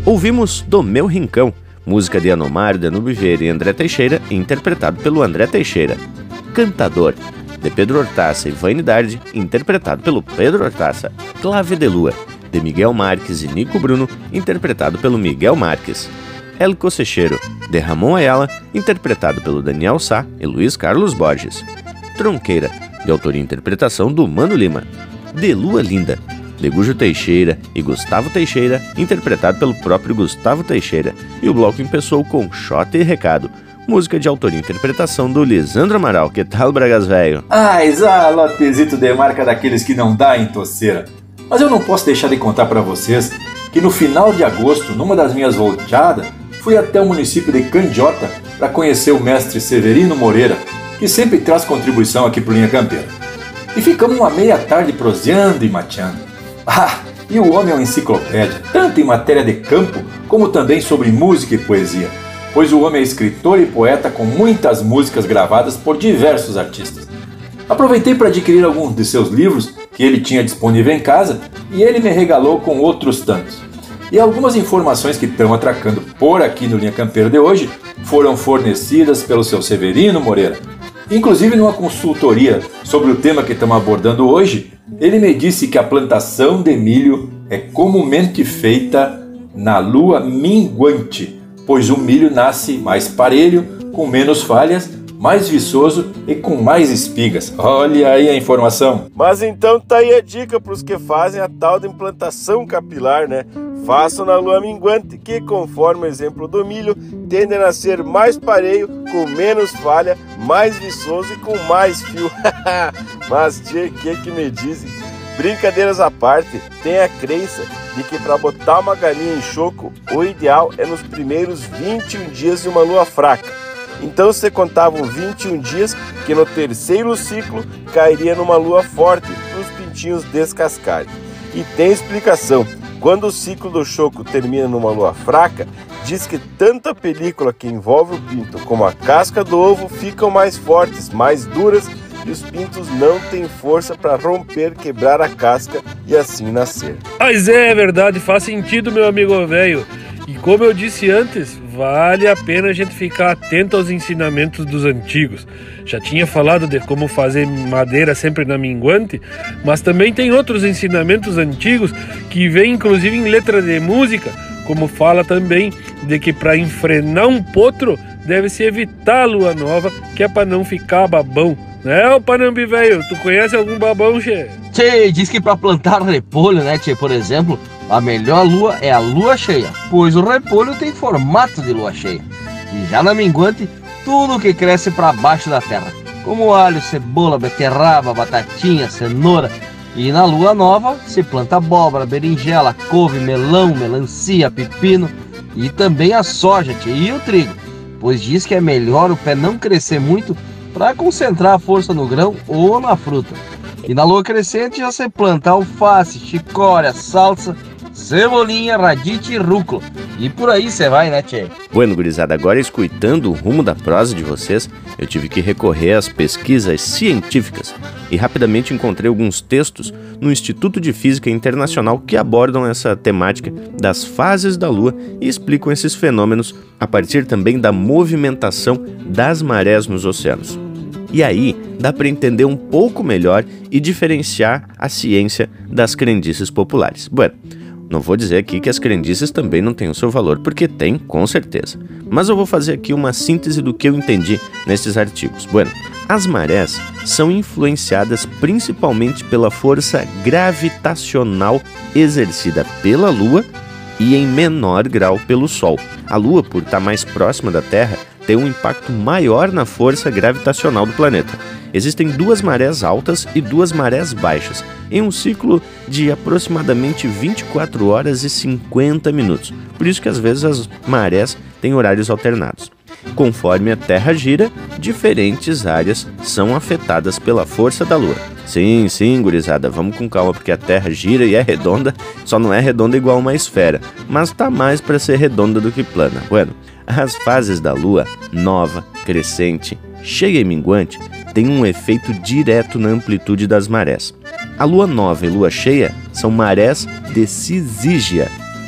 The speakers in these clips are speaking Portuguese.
Ouvimos Do Meu Rincão, música de Anomário, Danúbio Vieira e André Teixeira, interpretado pelo André Teixeira. Cantador, de Pedro Hortaça e Vanidade, interpretado pelo Pedro Hortaça. Clave de Lua, de Miguel Marques e Nico Bruno, interpretado pelo Miguel Marques. El Cocecheiro, de Ramon Ayala, interpretado pelo Daniel Sá e Luiz Carlos Borges. Tronqueira, de autoria e interpretação do Mano Lima. De Lua Linda, de Gujo Teixeira e Gustavo Teixeira, interpretado pelo próprio Gustavo Teixeira. E o bloco começou com Xota e Recado, música de autoria e interpretação do Lisandro Amaral. Que tal, Bragas Velho? Lotezito de marca daqueles que não dá em toceira. Mas eu não posso deixar de contar para vocês que no final de agosto, numa das minhas volteadas, fui até o município de Candiota para conhecer o mestre Severino Moreira, que sempre traz contribuição aqui pro Linha Campeira. E ficamos uma meia tarde proseando e mateando. E o homem é uma enciclopédia, tanto em matéria de campo, como também sobre música e poesia, pois o homem é escritor e poeta com muitas músicas gravadas por diversos artistas. Aproveitei para adquirir alguns de seus livros que ele tinha disponível em casa e ele me regalou com outros tantos. E algumas informações que estão atracando por aqui no Linha Campeira de hoje foram fornecidas pelo seu Severino Moreira. Inclusive, numa consultoria sobre o tema que estamos abordando hoje, ele me disse que a plantação de milho é comumente feita na lua minguante, pois o milho nasce mais parelho, com menos falhas, mais viçoso e com mais espigas. Olha aí a informação. Mas então tá aí a dica para os que fazem a tal de implantação capilar, né? Façam na lua minguante, que conforme o exemplo do milho, tende a nascer mais pareio, com menos falha, mais viçoso e com mais fio. Mas tia, que me dizem? Brincadeiras à parte, tem a crença de que para botar uma galinha em choco, o ideal é nos primeiros 21 dias de uma lua fraca. Então você contava 21 dias que no terceiro ciclo cairia numa lua forte para os pintinhos descascarem. E tem explicação. Quando o ciclo do choco termina numa lua fraca, diz que tanto a película que envolve o pinto como a casca do ovo ficam mais fortes, mais duras, e os pintos não têm força para romper, quebrar a casca e assim nascer. Mas é verdade, faz sentido, meu amigo velho. E como eu disse antes, vale a pena a gente ficar atento aos ensinamentos dos antigos. Já tinha falado de como fazer madeira sempre na minguante, mas também tem outros ensinamentos antigos que vêm inclusive em letra de música, como fala também de que para enfrenar um potro deve-se evitar a lua nova, que é para não ficar babão. Né, ô Panambi velho, tu conhece algum babão, che? Tchê, diz que para plantar repolho, né, tchê, por exemplo, a melhor lua é a lua cheia, pois o repolho tem formato de lua cheia. E já na minguante, tudo que cresce para baixo da terra, como alho, cebola, beterraba, batatinha, cenoura. E na lua nova se planta abóbora, berinjela, couve, melão, melancia, pepino e também a soja, tchê, e o trigo, pois diz que é melhor o pé não crescer muito para concentrar a força no grão ou na fruta. E na lua crescente já se planta alface, chicória, salsa, cebolinha, radite e rúcula. E por aí você vai, né, tchê? Bueno, gurizada, agora escutando o rumo da prosa de vocês, eu tive que recorrer às pesquisas científicas e rapidamente encontrei alguns textos no Instituto de Física Internacional que abordam essa temática das fases da Lua e explicam esses fenômenos a partir também da movimentação das marés nos oceanos. E aí dá para entender um pouco melhor e diferenciar a ciência das crendices populares. Bueno, não vou dizer aqui que as crendices também não têm o seu valor, porque tem, com certeza. Mas eu vou fazer aqui uma síntese do que eu entendi nesses artigos. Bueno, as marés são influenciadas principalmente pela força gravitacional exercida pela Lua e em menor grau pelo Sol. A Lua, por estar mais próxima da Terra, tem um impacto maior na força gravitacional do planeta. Existem 2 marés altas e 2 marés baixas, em um ciclo de aproximadamente 24 horas e 50 minutos. Por isso que às vezes as marés têm horários alternados. Conforme a Terra gira, diferentes áreas são afetadas pela força da Lua. Sim, gurizada, vamos com calma, porque a Terra gira e é redonda, só não é redonda igual uma esfera, mas tá mais para ser redonda do que plana. Bueno, as fases da Lua, nova, crescente, cheia e minguante, têm um efeito direto na amplitude das marés. A Lua nova e Lua cheia são marés de cisígia,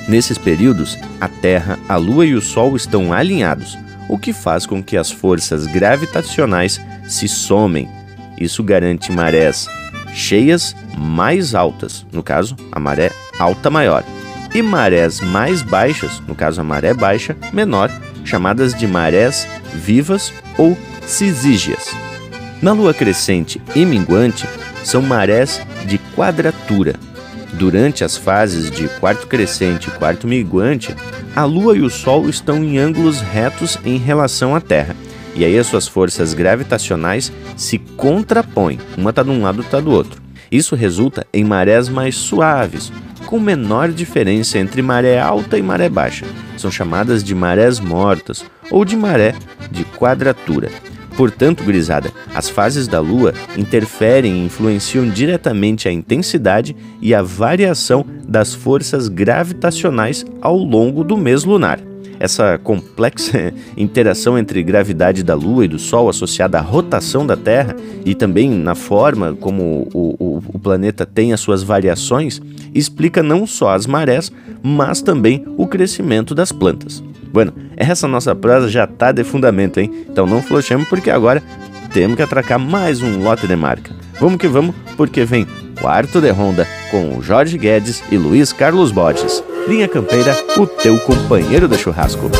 Nesses períodos, a Terra, a Lua e o Sol estão alinhados, o que faz com que as forças gravitacionais se somem. Isso garante marés cheias mais altas, no caso, a maré alta maior, e marés mais baixas, no caso, a maré baixa menor, chamadas de marés vivas ou cisígias. Na lua crescente e minguante, são marés de quadratura. Durante as fases de quarto crescente e quarto minguante, a Lua e o Sol estão em ângulos retos em relação à Terra, e aí as suas forças gravitacionais se contrapõem, uma está de um lado e outra do outro. Isso resulta em marés mais suaves, com menor diferença entre maré alta e maré baixa. São chamadas de marés mortas ou de maré de quadratura. Portanto, gurizada, as fases da Lua interferem e influenciam diretamente a intensidade e a variação das forças gravitacionais ao longo do mês lunar. Essa complexa interação entre gravidade da Lua e do Sol associada à rotação da Terra e também na forma como o planeta tem as suas variações explica não só as marés, mas também o crescimento das plantas. Bueno, essa nossa prosa já tá de fundamento, hein? Então não flochemos porque agora temos que atracar mais um lote de marca. Vamos que vamos, porque vem Quarto de Ronda com Jorge Guedes e Luiz Carlos Borges. Linha Campeira, o teu companheiro de churrasco.